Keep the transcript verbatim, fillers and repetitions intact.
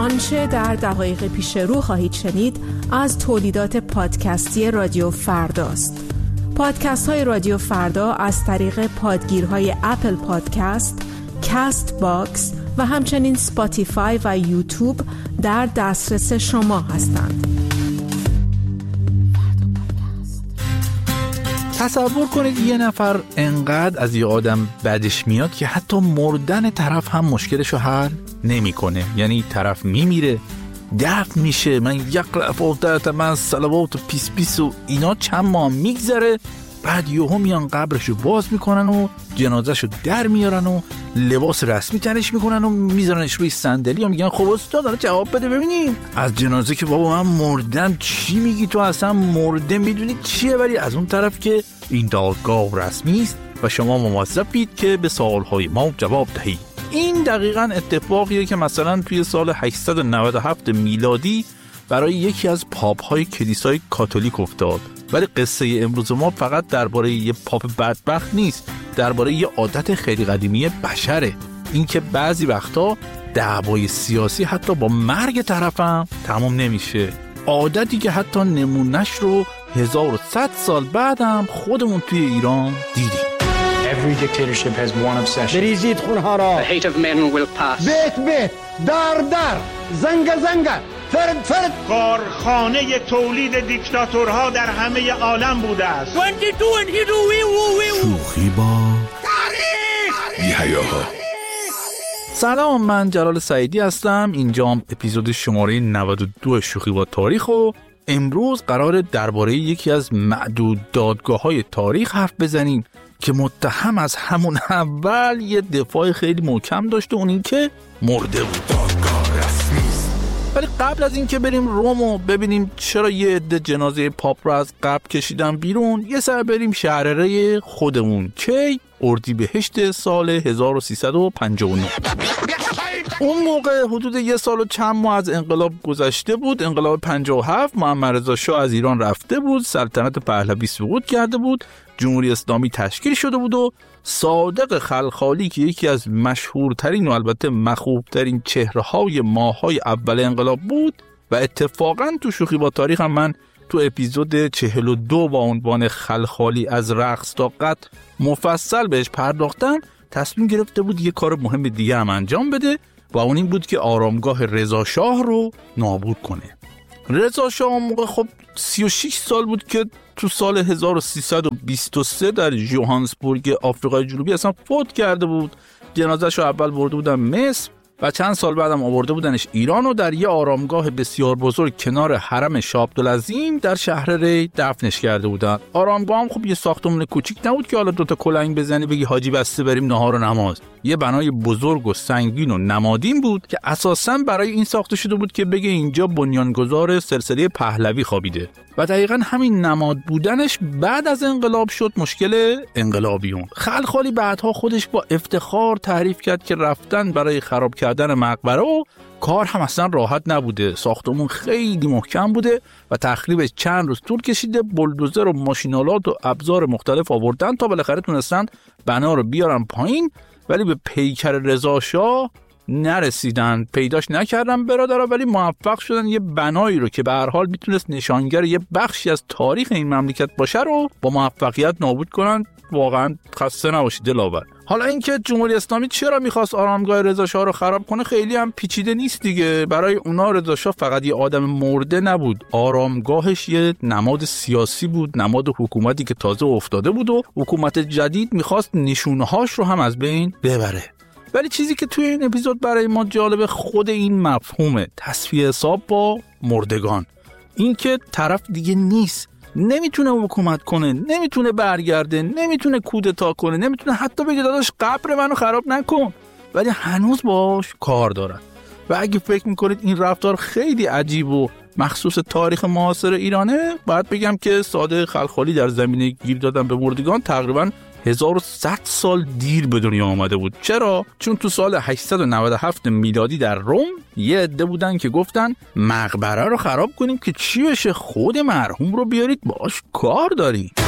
آنچه در دقایق پیش رو خواهید شنید از تولیدات پادکستی رادیو فرداست. پادکست های رادیو فردا از طریق پادگیرهای اپل پادکست، کست باکس و همچنین سپاتیفای و یوتیوب در دسترس شما هستند. تصور کنید یه نفر انقدر از یه آدم بدش میاد که حتی مردن طرف هم مشکلشو حل نمیکنه. یعنی طرف میمیره، دفن میشه، من یقرأ فوقت من صلوات و پیس پیس و اینا چند ماه میگذره، بعد یهو میان قبرشو باز میکنن و جنازهشو در میارن و لباس رسمی تنش میکنن و میذارنش روی صندلی و میگن خب استاد داره جواب بده ببینیم از جنازه که بابا من مردم چی میگی تو؟ اصلا مرده میدونی چیه؟ ولی از اون طرف که این دادگاه رسمی است و شما موظفید که به سوالهای ما جواب دهید. این دقیقاً اتفاقیه که مثلا توی سال هشتصد و نود و هفت میلادی برای یکی از پاپ‌های کلیسای کاتولیک افتاد. ولی قصه امروز ما فقط درباره یه پاپ بدبخت نیست، درباره یه عادت خیلی قدیمی بشره. این که بعضی وقتا دعوای سیاسی حتی با مرگ طرفم تمام نمیشه. عادتی که حتی نمونش رو هزار و صد سال بعدم خودمون توی ایران دیدیم. Every dictatorship has one obsession. بریزید خونها را. The hate of men will pass. بیت بیت، در در، زنگ زنگ، فرد فرد. کارخانه تولید دیکتاتورها در همه عالم بوده است. شوخی با تاریخ بی‌حیاها. سلام، من جلال سعیدی هستم. اینجام اپیزود شماره نود و دو شوخی با تاریخ و امروز قراره درباره یکی از معدود دادگاه‌های تاریخ حرف بزنیم که متهم از همون اول یه دفاع خیلی محکم داشته، اون این که مرده بود. دادگاه رسمی است. ولی قبل از این که بریم روم و ببینیم چرا یه عده جنازه پاپ رو از قبر کشیدن بیرون، یه سر بریم شهرره خودمون کی اردیبهشت سال هزار و سیصد و پنجاه و نه. اون موقع حدود یه سال و چند ماه از انقلاب گذشته بود. انقلاب پنجاه و هفت، محمد رضا شاه از ایران رفته بود، سلطنت پهلوی سقوط کرده بود، جمهوری اسلامی تشکیل شده بود و صادق خلخالی که یکی از مشهورترین و البته مخوبترین چهره‌های ماه‌های اول انقلاب بود و اتفاقاً تو شوخی با تاریخ هم من تو اپیزود چهل و دو با عنوان خلخالی از رقص تا قتل مفصل بهش پرداختم، تصمیم گرفته بود یه کار مهم دیگه هم انجام بده و اون این بود که آرامگاه رضا شاه رو نابود کنه. رضا شاه اون موقع خب سی و شش سال بود که تو سال هزار و سیصد و بیست و سه در ژوهانسبورگ آفریقای جنوبی اصلا فوت کرده بود. جنازه‌ش رو اول برده بودن مصر و چند سال بعدم آورده بودنش ایران و در یه آرامگاه بسیار بزرگ کنار حرم شاه عبدالعظیم در شهر ری دفنش کرده بودن. آرامگاه هم خب یه ساختمان کوچیک نبود که حالا دوتا کلنگ بزنی بگی حاجی بسته بریم نهار و نماز. یه بنای بزرگ و سنگین و نمادین بود که اساساً برای این ساخته شده بود که بگه اینجا بنیانگذار سلسله پهلوی خوابیده و دقیقاً همین نماد بودنش بعد از انقلاب شد مشکل انقلابیون. خلخالی بعدها خودش با افتخار تعریف کرد که رفتن برای خراب کردن مقبره و کار هم اصلا راحت نبوده، ساختمون خیلی محکم بوده و تخریبش چند روز طول کشیده. بولدوزر و ماشینالات و ابزار مختلف آوردن تا بالاخره تونستن بنا رو بیارن پایین، ولی به پیکر رضا شاه نرسیدن، پیداش نکردن برادرها، ولی موفق شدن یه بنایی رو که به هر حال میتونست نشانگر یه بخشی از تاریخ این مملکت باشه رو با موفقیت نابود کنن. واقعا خسته نباشید دلاور. حالا اینکه جمهوری اسلامی چرا میخواست آرامگاه رضا شاه رو خراب کنه خیلی هم پیچیده نیست دیگه. برای اونا رضا شاه فقط یه آدم مرده نبود، آرامگاهش یه نماد سیاسی بود، نماد حکومتی که تازه افتاده بود و حکومت جدید میخواست نشونهاش رو هم از بین ببره. ولی چیزی که توی این اپیزود برای ما جالبه خود این مفهومه، تصفیه حساب با مردگان. این که طرف دیگه نیست، نمیتونه حکومت کنه، نمیتونه برگرده، نمیتونه کودتا کنه، نمیتونه حتی بگه داداش قبر منو خراب نکن، ولی هنوز باش کار دارن. و اگه فکر میکنید این رفتار خیلی عجیب و مخصوص تاریخ معاصر ایرانه، باید بگم که صادق خلخالی در زمینه گیر دادن به مردگان تقریباً هزار و صد سال دیر به دنیا آمده بود. چرا؟ چون تو سال هشتصد و نود و هفت میلادی در روم یه عده بودن که گفتن مقبره رو خراب کنیم که چی بشه، خود مرحوم رو بیارید باش کار داریم.